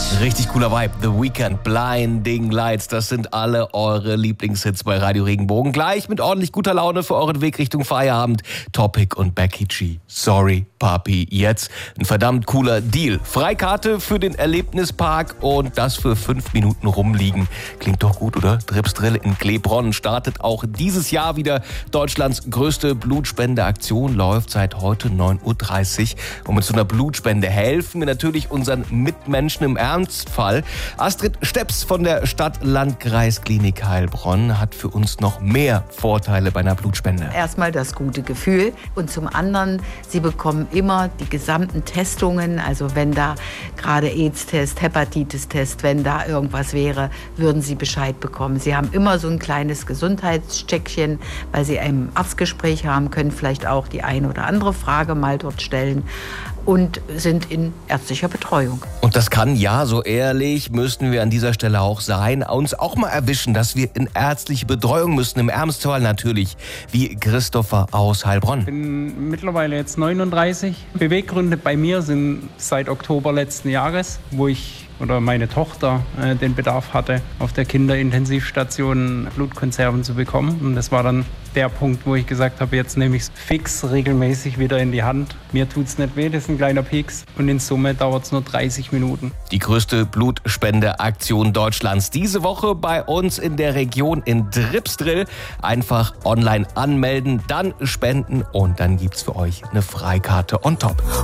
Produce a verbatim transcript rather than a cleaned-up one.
Richtig cooler Vibe. The Weeknd, Blinding Lights. Das sind alle eure Lieblingshits bei Radio Regenbogen. Gleich mit ordentlich guter Laune für euren Weg Richtung Feierabend. Topic und Becky G. Sorry, Papi. Jetzt ein verdammt cooler Deal. Freikarte für den Erlebnispark und das für fünf Minuten rumliegen. Klingt doch gut, oder? Dripsdrill in Glebronn startet auch dieses Jahr wieder. Deutschlands größte Blutspendeaktion läuft seit heute neun Uhr dreißig. Und mit so einer Blutspende helfen wir natürlich unseren Mitmenschen im Ernstfall. Astrid Steps von der Stadt-Landkreis-Klinik Heilbronn hat für uns noch mehr Vorteile bei einer Blutspende. Erstmal das gute Gefühl und zum anderen, Sie bekommen immer die gesamten Testungen. Also wenn da gerade AIDS-Test, Hepatitis-Test, wenn da irgendwas wäre, würden Sie Bescheid bekommen. Sie haben immer so ein kleines Gesundheitscheckchen, weil Sie ein Arztgespräch haben, können vielleicht auch die eine oder andere Frage mal dort stellen und sind in ärztlicher Betreuung. Und das kann, ja, so ehrlich müssten wir an dieser Stelle auch sein, uns auch mal erwischen, dass wir in ärztliche Betreuung müssen, im Ernstfall natürlich, wie Christopher aus Heilbronn. Ich bin mittlerweile jetzt neununddreißig. Beweggründe bei mir sind seit Oktober letzten Jahres, wo ich oder meine Tochter äh, den Bedarf hatte, auf der Kinderintensivstation Blutkonserven zu bekommen. Und das war dann der Punkt, wo ich gesagt habe, jetzt nehme ich es fix regelmäßig wieder in die Hand. Mir tut es nicht weh, das ist ein kleiner Pieks. Und in Summe dauert es nur dreißig Minuten. Die größte Blutspendeaktion Deutschlands diese Woche bei uns in der Region in Dripsdrill. Einfach online anmelden, dann spenden und dann gibt's für euch eine Freikarte on top.